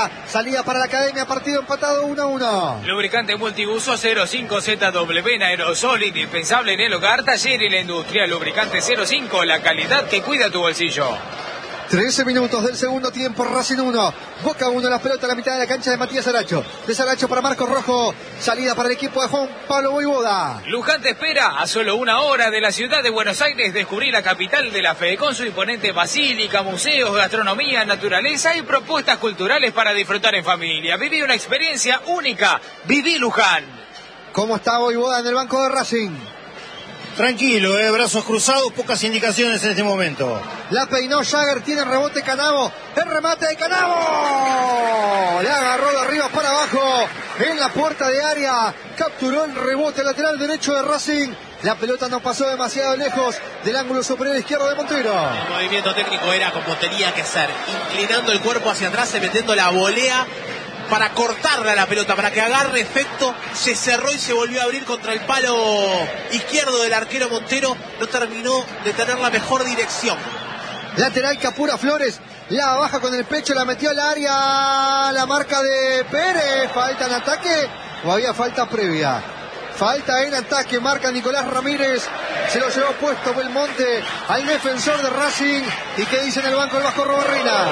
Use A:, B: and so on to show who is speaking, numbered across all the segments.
A: Boca. Salida para la Academia, partido empatado 1-1.
B: Lubricante multiuso 05ZW en aerosol, indispensable en el hogar, taller y la industria. Lubricante 05, la calidad que cuida tu bolsillo.
A: 13 minutos del segundo tiempo, Racing 1, Boca 1, la pelota a la mitad de la cancha de Matías Saracho. De Saracho para Marcos Rojo, salida para el equipo de Juan Pablo Voivoda.
B: Luján te espera a solo 1 hora de la ciudad de Buenos Aires. Descubrí la capital de la fe con su imponente basílica, museos, gastronomía, naturaleza y propuestas culturales para disfrutar en familia. Viví una experiencia única. Viví Luján.
A: ¿Cómo está Voivoda en el banco de Racing?
C: Tranquilo, brazos cruzados, pocas indicaciones en este momento.
A: La peinó Jagger, tiene el rebote Canavo, el remate de Canavo. Le agarró de arriba para abajo en la puerta de área. Capturó el rebote lateral derecho de Racing. La pelota no pasó demasiado lejos del ángulo superior izquierdo de Montero.
D: El movimiento técnico era como tenía que ser, inclinando el cuerpo hacia atrás y metiendo la volea para cortarle a la pelota, para que agarre efecto. Se cerró y se volvió a abrir contra el palo izquierdo del arquero Montero. No terminó de tener la mejor dirección.
A: Lateral que apura Flores, la baja con el pecho, la metió al área. La marca de Pérez. Falta en ataque o había falta previa. Falta en ataque, marca Nicolás Ramírez. Se lo llevó puesto Belmonte al defensor de Racing. ¿Y qué dice en el banco el Vasco Robarrena?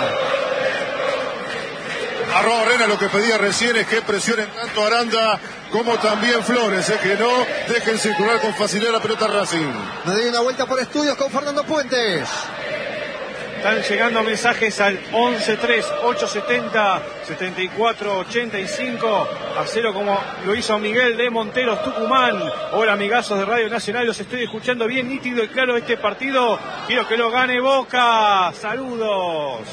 E: A Robarrena lo que pedía recién es que presionen tanto Aranda como también Flores, que no dejen circular con facilidad la pelota Racing.
A: Nos dio una vuelta por estudios con Fernando Puentes.
F: Están llegando mensajes al 11-3-870-7485. A cero como lo hizo Miguel de Monteros, Tucumán. Hola amigazos de Radio Nacional, los estoy escuchando bien nítido y claro este partido. Quiero que lo gane Boca. Saludos.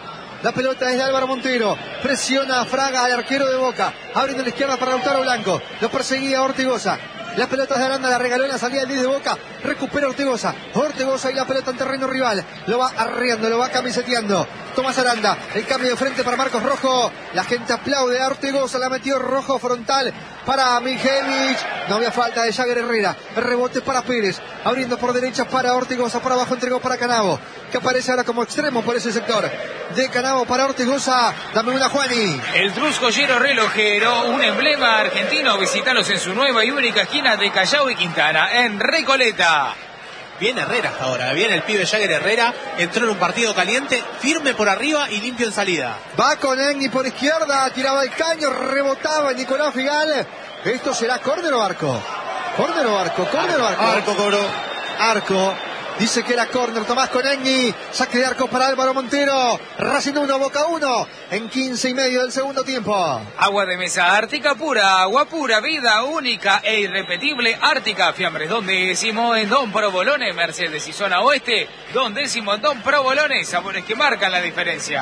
A: La pelota es de Álvaro Montero. Presiona a Fraga, al arquero de Boca. Abriendo la izquierda para Lautaro Blanco. Lo perseguía Ortigosa. La pelota es de Aranda, la regaló en la salida del 10 de Boca. Recupera Ortigosa. Ortigosa y la pelota en terreno rival. Lo va arriando, lo va camiseteando. Tomás Aranda. El cambio de frente para Marcos Rojo. La gente aplaude a Ortigosa. La metió Rojo frontal para Mijevich. No había falta de Jagger Herrera. El rebote para Pérez. Abriendo por derecha para Ortigosa. Por abajo entregó para Canavo, que aparece ahora como extremo por ese sector. De Canavo para Ortigosa. Dame una, Juani.
B: El Truscollero relojero, un emblema argentino. Visítalos en su nueva y única esquina de Callao y Quintana, en Recoleta.
D: Bien Herrera hasta ahora, bien el pibe Jagger Herrera. Entró en un partido caliente, firme por arriba y limpio en salida.
A: Va con Engi por izquierda, tiraba el caño, rebotaba Nicolás Figal. ¿Esto será córner o arco? ¿Córner o arco? ¿Córner o arco?
C: Arco cobró.
A: Arco. Dice que era córner. Tomás Conegni. Saque de arco para Álvaro Montero. Racing 1, Boca 1. En 15 y medio del segundo tiempo.
B: Agua de mesa Ártica pura. Agua pura, vida única e irrepetible. Ártica. Fiambres 2º en Don Provolone. Mercedes y zona oeste. 2º en Don Provolone. Sabores que marcan la diferencia.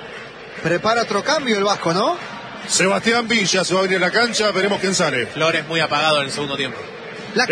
A: Prepara otro cambio el Vasco, ¿no?
E: Sebastián Villa se va a abrir la cancha. Veremos quién sale.
D: Flores muy apagado en el segundo tiempo.
A: La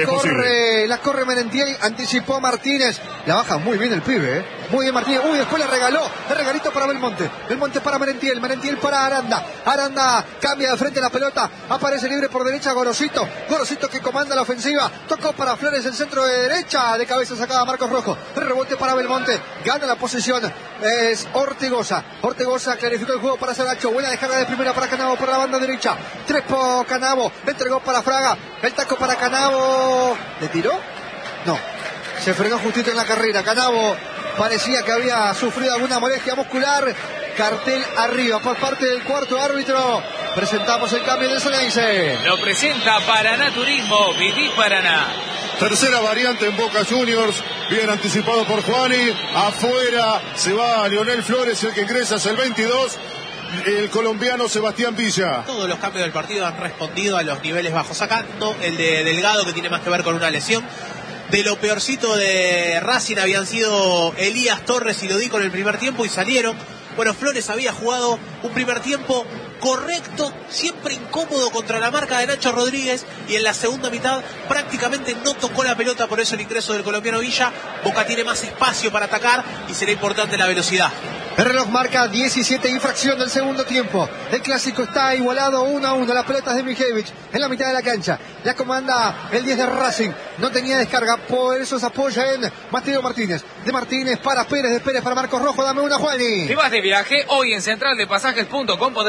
A: corre Merentiel, anticipó Martínez. La baja muy bien el pibe, Muy bien Martínez. Uy, después le regaló. El regalito para Belmonte. Belmonte para Merentiel. Merentiel para Aranda. Aranda cambia de frente la pelota. Aparece libre por derecha Gorosito. Gorosito que comanda la ofensiva. Tocó para Flores el centro de derecha. De cabeza sacaba Marcos Rojo. El rebote para Belmonte. Gana la posición. Es Ortigosa. Ortigosa clarificó el juego para Saracho. Buena descarga de primera para Canavo por la banda derecha. Trepo Canavo. Entregó para Fraga. El taco para Canavo. ¿Le tiró? No. Se frenó justito en la carrera. Canavo parecía que había sufrido alguna molestia muscular. Cartel arriba por parte del cuarto árbitro. Presentamos el cambio de Ceneice.
B: Lo presenta Paraná Turismo. Viví Paraná.
E: Tercera variante en Boca Juniors. Bien anticipado por Juani. Afuera se va Leonel Flores. El que ingresa es el 22. El colombiano Sebastián Villa.
D: Todos los cambios del partido han respondido a los niveles bajos. Sacando el de Delgado, que tiene más que ver con una lesión. De lo peorcito de Racing habían sido Elías Torres y Lodico en el primer tiempo y salieron. Bueno, Flores había jugado un primer tiempo correcto, siempre incómodo contra la marca de Nacho Rodríguez, y en la segunda mitad prácticamente no tocó la pelota, por eso el ingreso del colombiano Villa. Boca tiene más espacio para atacar y será importante la velocidad.
A: El reloj marca 17 y fracción del segundo tiempo. El clásico está igualado 1-1. Las pelotas de Mijevich en la mitad de la cancha. La comanda el 10 de Racing. No tenía descarga, por eso se apoya en Mateo Martínez. De Martínez para Pérez, de Pérez para Marcos Rojo. Dame una, Juani.
B: Si vas de viaje, hoy en centraldepasajes.com